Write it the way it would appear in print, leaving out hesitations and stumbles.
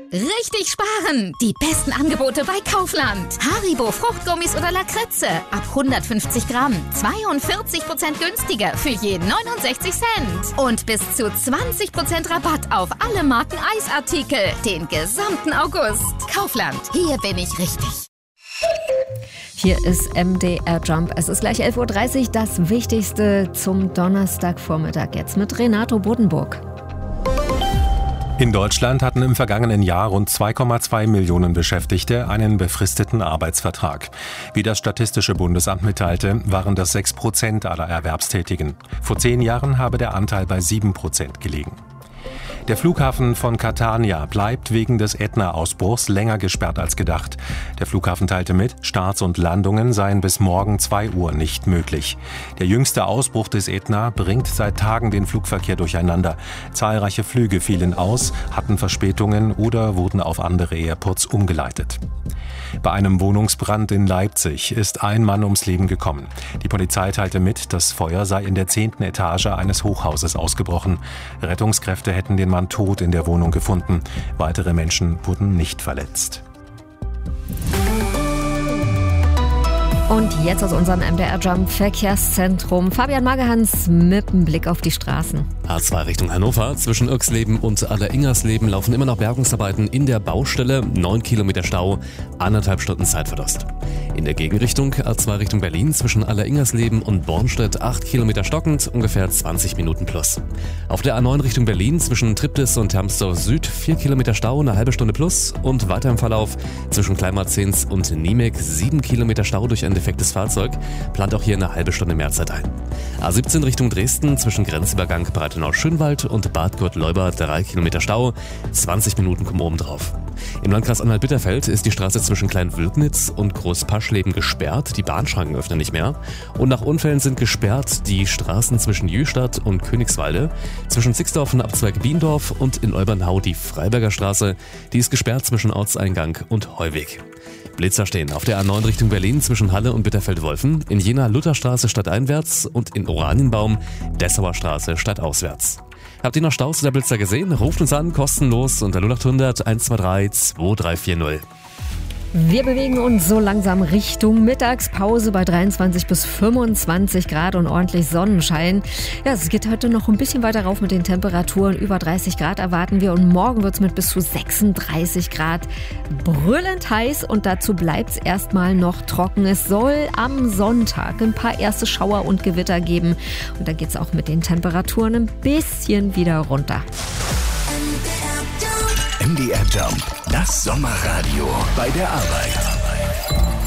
Richtig sparen! Die besten Angebote bei Kaufland. Haribo Fruchtgummis oder Lakritze. Ab 150 Gramm. 42% günstiger für je 69 Cent. Und bis zu 20% Rabatt auf alle Marken Eisartikel. Den gesamten August. Kaufland. Hier bin ich richtig. Hier ist MDR Jump. Es ist gleich 11.30 Uhr. Das Wichtigste zum Donnerstagvormittag jetzt mit Renato Bodenburg. In Deutschland hatten im vergangenen Jahr rund 2,2 Millionen Beschäftigte einen befristeten Arbeitsvertrag. Wie das Statistische Bundesamt mitteilte, waren das 6% aller Erwerbstätigen. Vor 10 Jahren habe der Anteil bei 7% gelegen. Der Flughafen von Catania bleibt wegen des Ätna-Ausbruchs länger gesperrt als gedacht. Der Flughafen teilte mit, Starts und Landungen seien bis morgen 2 Uhr nicht möglich. Der jüngste Ausbruch des Ätna bringt seit Tagen den Flugverkehr durcheinander. Zahlreiche Flüge fielen aus, hatten Verspätungen oder wurden auf andere Airports umgeleitet. Bei einem Wohnungsbrand in Leipzig ist ein Mann ums Leben gekommen. Die Polizei teilte mit, das Feuer sei in der 10. Etage eines Hochhauses ausgebrochen. Rettungskräfte hätten den Mann tot in der Wohnung gefunden. Weitere Menschen wurden nicht verletzt. Und jetzt aus unserem MDR Jump Verkehrszentrum. Fabian Magehans mit einem Blick auf die Straßen. A2 Richtung Hannover. Zwischen Irxleben und Alleringersleben laufen immer noch Bergungsarbeiten in der Baustelle. 9 Kilometer Stau, 1,5 Stunden Zeitverlust. In der Gegenrichtung A2 Richtung Berlin zwischen Alleringersleben und Bornstedt 8 Kilometer stockend, ungefähr 20 Minuten plus. Auf der A9 Richtung Berlin zwischen Triptis und Hermsdorf Süd 4 Kilometer Stau, eine halbe Stunde plus. Und weiter im Verlauf zwischen Kleinmarzens und Niemek 7 Kilometer Stau durch ein defektes Fahrzeug, plant auch hier eine halbe Stunde mehr Zeit ein. A17 Richtung Dresden zwischen Grenzübergang Breitenau-Schönwald und Bad Gürtleuber 3 Kilometer Stau, 20 Minuten kommen oben drauf. Im Landkreis Anhalt-Bitterfeld ist die Straße zwischen Kleinwülknitz und Großpaschleben gesperrt, die Bahnschranken öffnen nicht mehr. Und nach Unfällen sind gesperrt die Straßen zwischen Jüstadt und Königswalde, zwischen Zixdorf und Abzweig Biendorf und in Olbernhau die Freiberger Straße, die ist gesperrt zwischen Ortseingang und Heuweg. Blitzer stehen auf der A9 Richtung Berlin zwischen Halle und Bitterfeld-Wolfen, in Jena Lutherstraße stadteinwärts und in Oranienbaum Dessauer Straße stadtauswärts. Habt ihr noch Staus oder Blitzer gesehen? Ruft uns an, kostenlos unter 0800 123 2340. Wir bewegen uns so langsam Richtung Mittagspause bei 23 bis 25 Grad und ordentlich Sonnenschein. Ja, es geht heute noch ein bisschen weiter rauf mit den Temperaturen. Über 30 Grad erwarten wir und morgen wird es mit bis zu 36 Grad brüllend heiß und dazu bleibt es erstmal noch trocken. Es soll am Sonntag ein paar erste Schauer und Gewitter geben und da geht es auch mit den Temperaturen ein bisschen wieder runter. MDR Jump, das Sommerradio bei der Arbeit.